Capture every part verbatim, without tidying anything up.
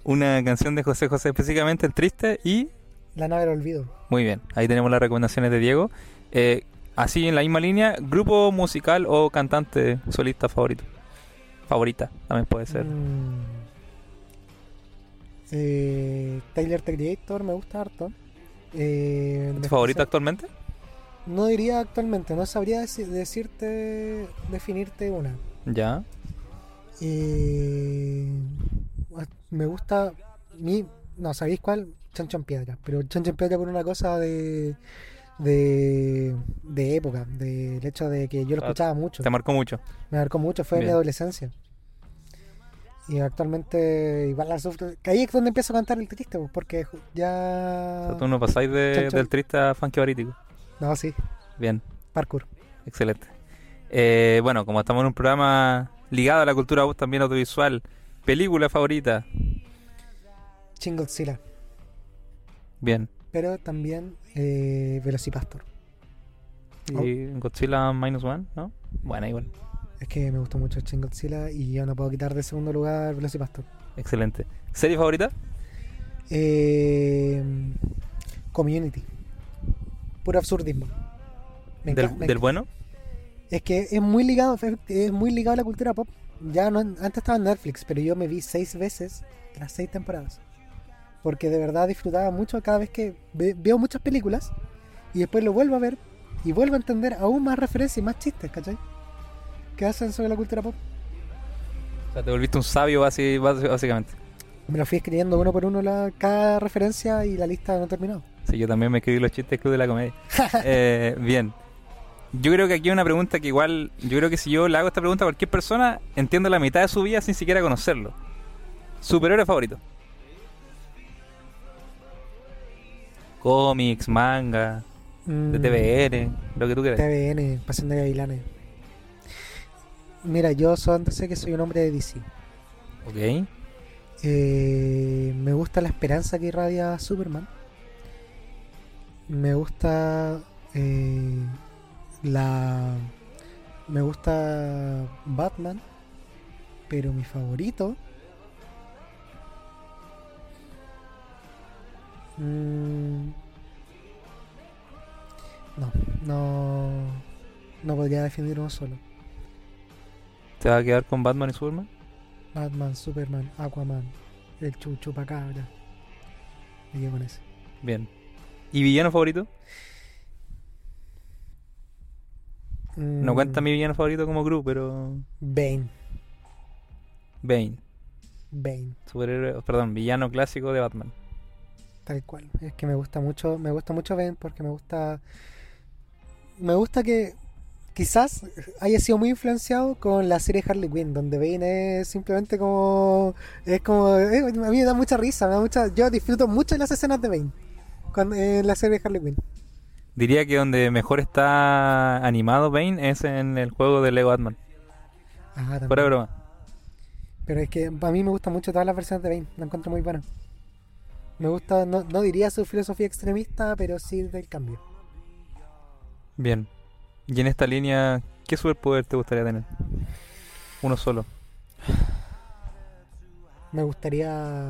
una canción de José José, específicamente El Triste y... La nave del olvido. Muy bien, ahí tenemos las recomendaciones de Diego. Eh, así en la misma línea, grupo musical o cantante solista favorito. Favorita, también puede ser. Mm. Eh, Tyler, the Creator, me gusta harto. Eh, ¿Tu después- favorito actualmente? No diría actualmente, no sabría deci- decirte, definirte una. Ya. Eh, me gusta mi, no, ¿sabéis cuál? Chancho en Piedra, pero Chancho en Piedra por una cosa de de, de época, del hecho de que yo lo Ah, escuchaba mucho, Te marcó mucho. me marcó mucho, fue en mi Bien. adolescencia. Y actualmente igual la sufro, que ahí es donde empiezo a cantar el triste, pues, porque ju- O ya... sea, tú no pasáis de, Chancho. del triste a funky barítico. No, sí, Bien, parkour. excelente. Eh, bueno, como estamos en un programa ligado a la cultura voz también audiovisual, película favorita. Shin Godzilla, Bien. pero también eh, Velocipastor. Y Godzilla Minus One, ¿no? Bueno, igual. Es que me gustó mucho Shin Godzilla y yo no puedo quitar de segundo lugar Velocipastor. Excelente. ¿Serie favorita? Eh, Community. Puro absurdismo. Me ¿Del, enca- me del enca- bueno? Es que es muy ligado, es muy ligado a la cultura pop. Ya no, antes estaba en Netflix, pero yo me vi seis veces las seis temporadas. Porque de verdad disfrutaba mucho cada vez que ve- veo muchas películas y después lo vuelvo a ver y vuelvo a entender aún más referencias y más chistes, ¿cachai? Que hacen sobre la cultura pop. O sea, te volviste un sabio basi- basi- básicamente. Me lo fui escribiendo uno por uno la, cada referencia y la lista no terminó. Sí, yo también me escribí los chistes Club de la Comedia. Eh, bien. Yo creo que aquí hay una pregunta que igual, yo creo que si yo le hago esta pregunta a cualquier persona, entiendo la mitad de su vida sin siquiera conocerlo. Superhéroe favorito. Cómics, manga, de T V N, lo que tú quieras. T V N, Pasión de Gavilanes. Mira, yo solamente sé que soy un hombre de D C. Ok. Eh, me gusta la esperanza que irradia Superman. Me gusta eh, la. Me gusta Batman. Pero mi favorito. mm, no, no. No podría definir uno solo. ¿Te vas a quedar con Batman y Superman? Batman, Superman, Aquaman, el Chuchupacabra. Me quedo con ese. Bien. ¿Y villano favorito? No Mm, cuenta mi villano favorito como Gru, pero... Bane. Bane. Bane, Superhéroe, perdón, villano clásico de Batman. tal cual. Es que me gusta mucho, me gusta mucho Bane porque me gusta. Me gusta que quizás haya sido muy influenciado con la serie Harley Quinn, donde Bane es simplemente como. Es como. eh, a mí me da mucha risa, me da mucha. Yo disfruto mucho de las escenas de Bane cuando, en la serie Harley Quinn. Diría que donde mejor está animado Bane es en el juego de Lego Batman. Ah, también. Fuera de broma. Pero es que a mí me gustan mucho todas las versiones de Bane, la encuentro muy buena. Me gusta, no, no diría su filosofía extremista, pero sí del cambio. Bien. Y en esta línea, ¿qué superpoder te gustaría tener? Uno solo. Me gustaría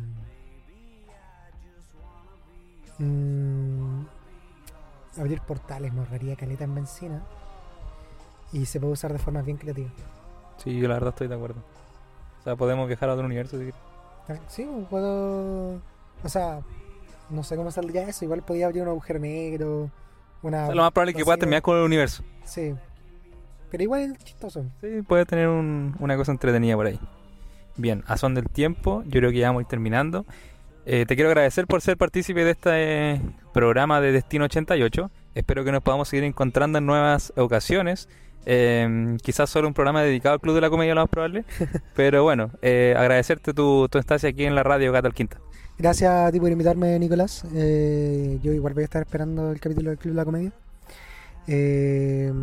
mm, abrir portales, me ahorraría caleta en benzina y se puede usar de formas bien creativas. Sí, yo la verdad estoy de acuerdo. O sea, podemos viajar a otro universo si quieres. Sí, puedo, o sea, no sé cómo saldría eso, igual podía abrir un agujero negro, una... O sea, lo más probable es que pueda vacío. terminar con el universo. Sí, pero igual es chistoso. Sí, puede tener un- una cosa entretenida por ahí. Bien, a son del tiempo, yo creo que ya vamos a ir terminando. Eh, te quiero agradecer por ser partícipe de este eh, programa de Destino ochenta y ocho. Espero que nos podamos seguir encontrando en nuevas ocasiones. Eh, quizás solo un programa dedicado al Club de la Comedia, lo más probable. Pero bueno, eh, agradecerte tu, tu estancia aquí en la radio Gato al Quinta. Gracias a ti por invitarme, Nicolás. Eh, yo igual voy a estar esperando el capítulo del Club de la Comedia. Eh,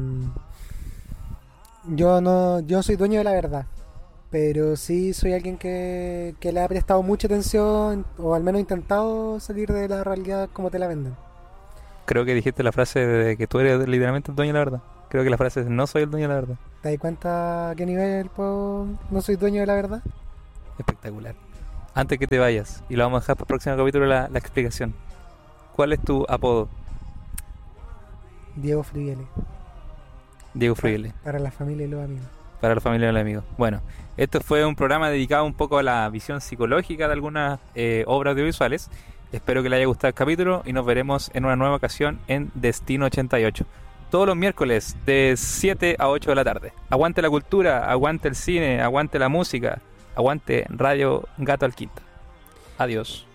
yo no, yo no soy dueño de la verdad, pero sí soy alguien que, que le ha prestado mucha atención o al menos intentado salir de la realidad como te la venden. Creo que dijiste la frase de que tú eres literalmente el dueño de la verdad. Creo que la frase es no soy el dueño de la verdad. ¿Te das cuenta a qué nivel puedo- no soy dueño de la verdad? Espectacular. antes que te vayas, y lo vamos a dejar para el próximo capítulo la, la explicación. ¿Cuál es tu apodo? Diego Friele. Diego Friele. Para la familia y los amigos. Para la familia y los amigos. Bueno, esto fue un programa dedicado un poco a la visión psicológica de algunas eh, obras audiovisuales. Espero que les haya gustado el capítulo y nos veremos en una nueva ocasión en Destino ochenta y ocho. Todos los miércoles de siete a ocho de la tarde. Aguante la cultura, aguante el cine, aguante la música, aguante Radio Gato al Quinta. Adiós.